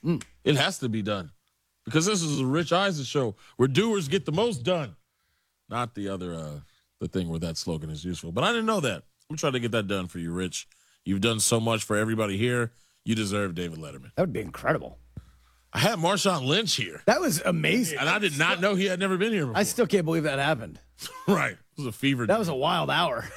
It has to be done because this is a Rich Eisen show where doers get the most done, not the other the thing where that slogan is useful. But I didn't know that. I'm trying to get that done for you, Rich. You've done so much for everybody here. You deserve David Letterman. That would be incredible. I had Marshawn Lynch here. That was amazing. And I did not know he had never been here before. I still can't believe that happened. Right. It was a fever. That was a wild hour.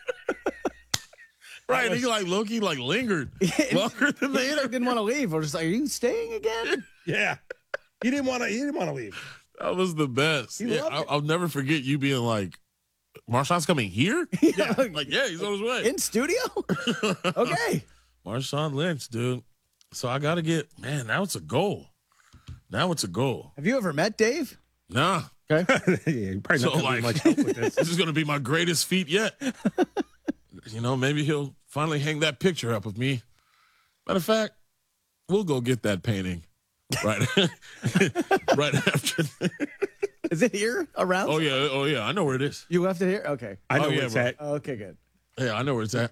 Right. He Loki lingered longer than the interview. Didn't want to leave. We're just like, are you staying again? Yeah. He didn't want to leave. That was the best. I'll never forget you being like, Marshawn's coming here? Yeah. He's on his way. In studio? Okay. Marshawn Lynch, dude. So I got to get, man, now it's a goal. Have you ever met Dave? Nah. Okay. Yeah, you're probably not going to much help with this. This is going to be my greatest feat yet. Maybe he'll finally hang that picture up of me. Matter of fact, we'll go get that painting right after. Is it here around? Oh yeah. I know where it is. You left it here? Okay. I know where it's at. Oh, okay, good. Yeah, I know where it's at.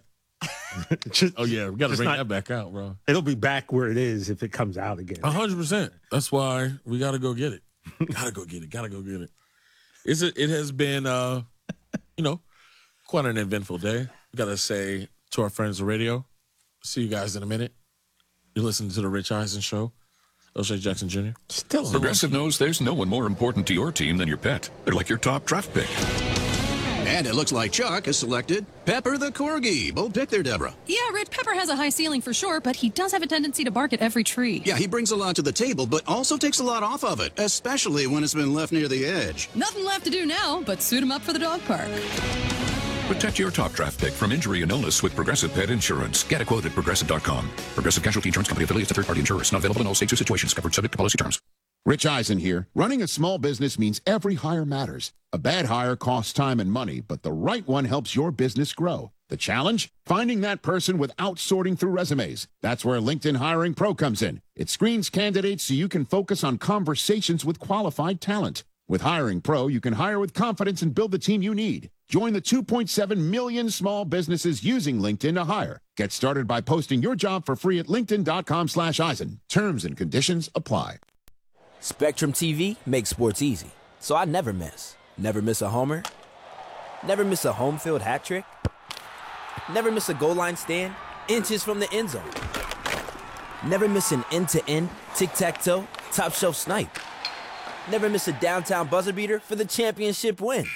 Oh yeah, we got to bring that back out, bro. It'll be back where it is if it comes out again. 100%. That's why we got to go get it. Gotta go get it. It has been, quite an eventful day. We got to say to our friends on radio, see you guys in a minute. You're listening to the Rich Eisen Show. O'Shea Jackson Jr. Still, Progressive knows there's no one more important to your team than your pet. They're like your top draft pick. And it looks like Chuck has selected Pepper the Corgi. Bold pick there, Deborah. Yeah, Rich, Pepper has a high ceiling for sure, but he does have a tendency to bark at every tree. Yeah, he brings a lot to the table, but also takes a lot off of it, especially when it's been left near the edge. Nothing left to do now but suit him up for the dog park. Protect your top draft pick from injury and illness with Progressive Pet Insurance. Get a quote at Progressive.com. Progressive Casualty Insurance Company affiliates to third-party insurers. Not available in all states or situations. Covered subject to policy terms. Rich Eisen here. Running a small business means every hire matters. A bad hire costs time and money, but the right one helps your business grow. The challenge? Finding that person without sorting through resumes. That's where LinkedIn Hiring Pro comes in. It screens candidates so you can focus on conversations with qualified talent. With Hiring Pro, you can hire with confidence and build the team you need. Join the 2.7 million small businesses using LinkedIn to hire. Get started by posting your job for free at linkedin.com/Eisen. Terms and conditions apply. Spectrum TV makes sports easy, so I never miss. Never miss a homer. Never miss a home field hat trick. Never miss a goal line stand, inches from the end zone. Never miss an end-to-end, tic-tac-toe, top-shelf snipe. Never miss a downtown buzzer beater for the championship win.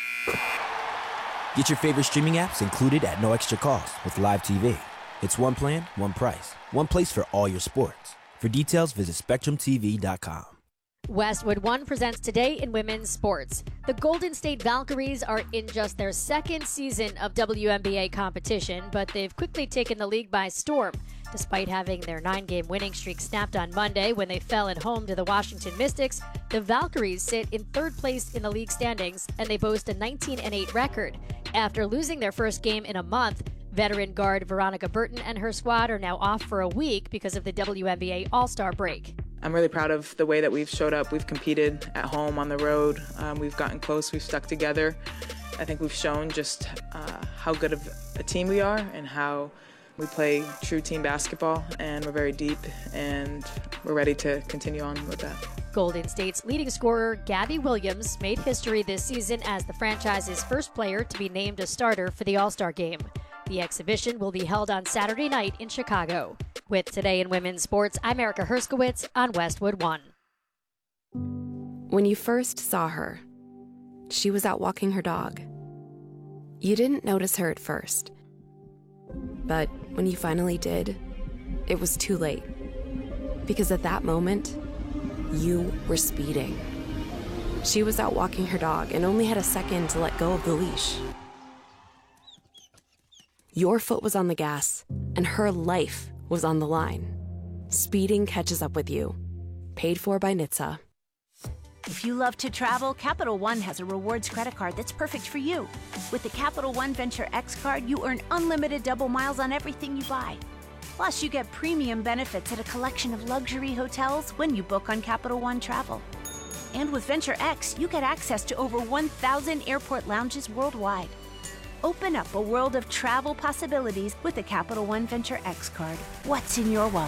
Get your favorite streaming apps included at no extra cost with Live TV. It's one plan, one price, one place for all your sports. For details, visit SpectrumTV.com. Westwood One presents Today in Women's Sports. The Golden State Valkyries are in just their second season of WNBA competition, but they've quickly taken the league by storm. Despite having their 9-game winning streak snapped on Monday when they fell at home to the Washington Mystics, the Valkyries sit in third place in the league standings, and they boast a 19-8 record. After losing their first game in a month, veteran guard Veronica Burton and her squad are now off for a week because of the WNBA All-Star break. I'm really proud of the way that we've showed up. We've competed at home, on the road. We've gotten close. We've stuck together. I think we've shown just how good of a team we are and how we play true team basketball, and we're very deep, and we're ready to continue on with that. Golden State's leading scorer, Gabby Williams, made history this season as the franchise's first player to be named a starter for the All-Star game. The exhibition will be held on Saturday night in Chicago. With Today in Women's Sports, I'm Erica Herskowitz on Westwood One. When you first saw her, she was out walking her dog. You didn't notice her at first. But when you finally did, it was too late. Because at that moment, you were speeding. She was out walking her dog and only had a second to let go of the leash. Your foot was on the gas, and her life was on the line. Speeding catches up with you. Paid for by NHTSA. If you love to travel, Capital One has a rewards credit card that's perfect for you. With the Capital One Venture X card, you earn unlimited double miles on everything you buy. Plus, you get premium benefits at a collection of luxury hotels when you book on Capital One Travel. And with Venture X, you get access to over 1,000 airport lounges worldwide. Open up a world of travel possibilities with the Capital One Venture X card. What's in your wallet?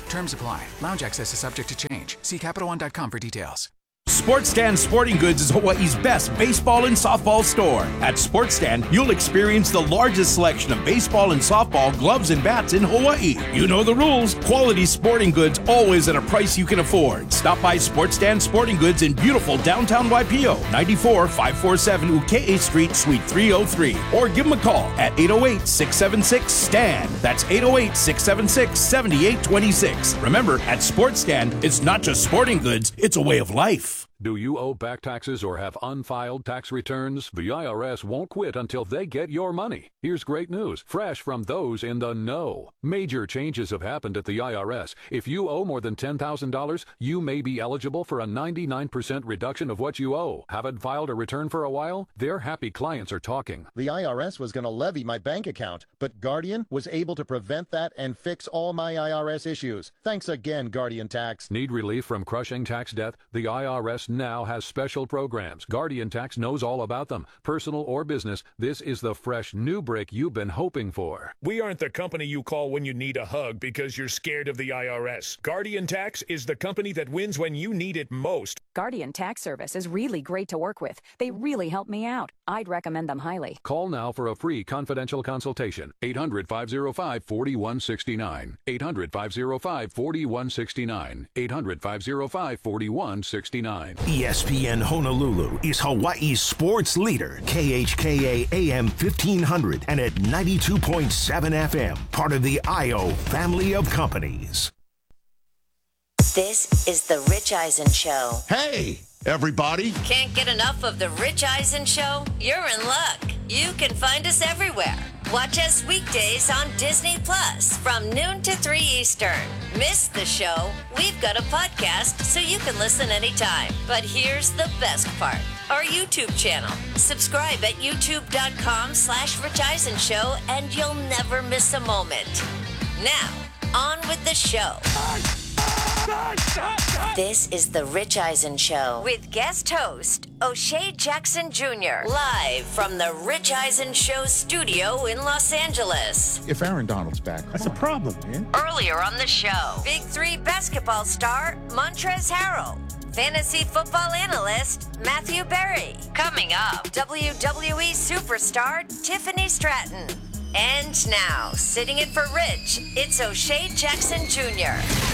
Terms apply. Lounge access is subject to change. See CapitalOne.com for details. Sports Stand Sporting Goods is Hawaii's best baseball and softball store. At Sports Stand, you'll experience the largest selection of baseball and softball gloves and bats in Hawaii. You know the rules. Quality sporting goods always at a price you can afford. Stop by Sports Stand Sporting Goods in beautiful downtown Waipio, 94-547 Uke'e Street, Suite 303. Or give them a call at 808-676-STAND. That's 808-676-7826. Remember, at Sports Stand, it's not just sporting goods, it's a way of life. Do you owe back taxes or have unfiled tax returns? The IRS won't quit until they get your money. Here's great news, fresh from those in the know. Major changes have happened at the IRS. If you owe more than $10,000, you may be eligible for a 99% reduction of what you owe. Haven't filed a return for a while? Their happy clients are talking. The IRS was going to levy my bank account, but Guardian was able to prevent that and fix all my IRS issues. Thanks again, Guardian Tax. Need relief from crushing tax debt? The IRS now has special programs. Guardian Tax knows all about them. Personal or business, this is the fresh new break you've been hoping for. We aren't the company you call when you need a hug because you're scared of the IRS. Guardian Tax is the company that wins when you need it most. Guardian Tax Service is really great to work with. They really help me out. I'd recommend them highly. Call now for a free confidential consultation. 800-505-4169. 800-505-4169. 800-505-4169. ESPN Honolulu is Hawaii's sports leader. KHKA AM 1500 and at 92.7 FM. Part of the IO family of companies. This is The Rich Eisen Show. Hey, everybody. Can't get enough of The Rich Eisen Show? You're in luck. You can find us everywhere. Watch us weekdays on Disney Plus from noon to 3 Eastern. Miss the show? We've got a podcast so you can listen anytime. But here's the best part. Our YouTube channel. Subscribe at youtube.com/Rich Eisen Show and you'll never miss a moment. Now, on with the show. This is The Rich Eisen Show with guest host O'Shea Jackson Jr. live from the Rich Eisen Show studio in Los Angeles. If Aaron Donald's back, that's a problem, man. Earlier on the show, Big 3 basketball star Montrezl Harrell. Fantasy football analyst Matthew Berry. Coming up, WWE superstar Tiffany Stratton. And now, sitting in for Rich, it's O'Shea Jackson Jr.